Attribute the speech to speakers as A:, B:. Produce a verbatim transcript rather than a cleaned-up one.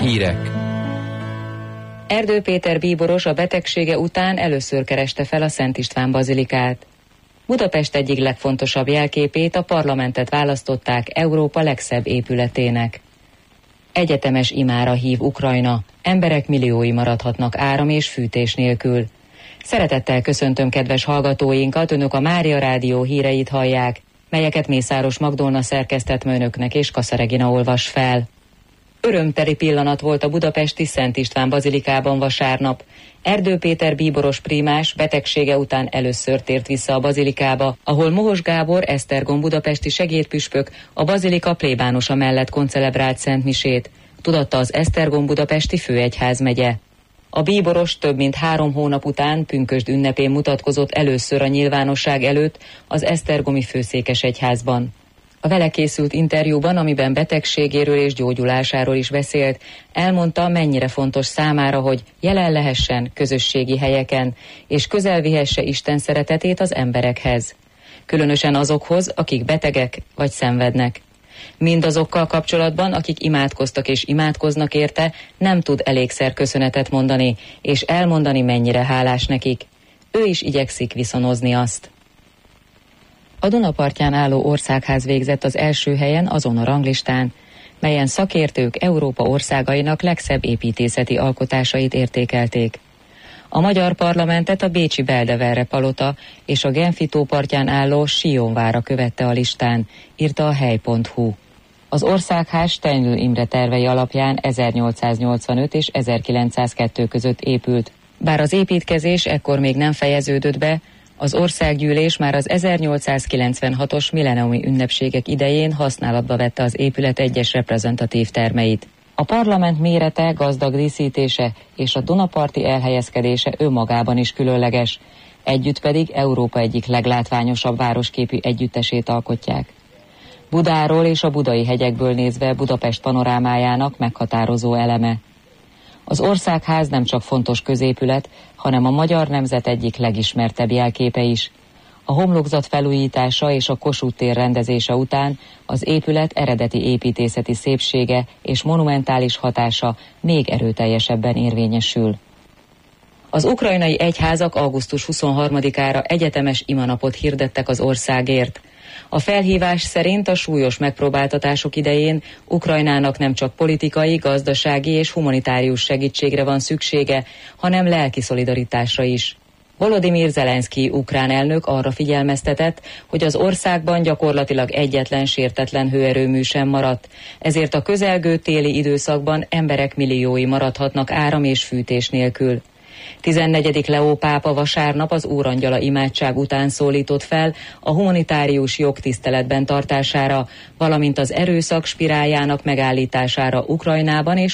A: Hírek.
B: Erdő Péter bíboros a betegsége után először kereste fel a Szent István bazilikát. Budapest egyik legfontosabb jelképét, a parlamentet választották Európa legszebb épületének. Egyetemes imára hív Ukrajna, emberek milliói maradhatnak áram és fűtés nélkül. Szeretettel köszöntöm kedves hallgatóinkat, önök a Mária Rádió híreit hallják, melyeket Mészáros Magdolna szerkesztett önöknek és Kassa Regina olvas fel. Örömteli pillanat volt a budapesti Szent István bazilikában vasárnap. Erdő Péter bíboros prímás betegsége után először tért vissza a bazilikába, ahol Mohos Gábor Esztergom budapesti segédpüspök a bazilika plébánosa mellett koncelebrált szentmisét, tudatta az Esztergom budapesti főegyházmegye. A bíboros több mint három hónap után pünkösd ünnepén mutatkozott először a nyilvánosság előtt az esztergomi főszékesegyházban. A vele készült interjúban, amiben betegségéről és gyógyulásáról is beszélt, elmondta, mennyire fontos számára, hogy jelen lehessen közösségi helyeken, és közel vihesse Isten szeretetét az emberekhez. Különösen azokhoz, akik betegek vagy szenvednek. Mindazokkal kapcsolatban, akik imádkoztak és imádkoznak érte, nem tud elégszer köszönetet mondani, és elmondani, mennyire hálás nekik. Ő is igyekszik viszonozni azt. A Duna partján álló országház végzett az első helyen azon a ranglistán, melyen szakértők Európa országainak legszebb építészeti alkotásait értékelték. A magyar parlamentet a bécsi Beldeverre palota és a Genfi tó partján álló Sionvára követte a listán, írta a hely pont hu. Az országház Steinlő Imre tervei alapján ezernyolcszáznyolcvanöt és ezerkilencszázkettő között épült. Bár az építkezés ekkor még nem fejeződött be, az országgyűlés már az ezernyolcszázkilencvenhatos milleniumi ünnepségek idején használatba vette az épület egyes reprezentatív termeit. A parlament mérete, gazdag díszítése és a Dunaparti elhelyezkedése önmagában is különleges, együtt pedig Európa egyik leglátványosabb városképű együttesét alkotják. Budáról és a budai hegyekből nézve Budapest panorámájának meghatározó eleme. Az országház nem csak fontos középület, hanem a magyar nemzet egyik legismertebb jelképe is. A homlokzat felújítása és a Kossuth tér rendezése után az épület eredeti építészeti szépsége és monumentális hatása még erőteljesebben érvényesül. Az ukrajnai egyházak augusztus huszonharmadikára egyetemes imanapot hirdettek az országért. A felhívás szerint a súlyos megpróbáltatások idején Ukrajnának nem csak politikai, gazdasági és humanitárius segítségre van szüksége, hanem lelki szolidaritásra is. Volodymyr Zelenszky ukrán elnök arra figyelmeztetett, hogy az országban gyakorlatilag egyetlen sértetlen hőerőmű sem maradt, ezért a közelgő téli időszakban emberek milliói maradhatnak áram és fűtés nélkül. tizennegyedik Leó pápa vasárnap az Úrangyala imádság után szólított fel a humanitárius jog tiszteletben tartására, valamint az erőszak spiráljának megállítására Ukrajnában és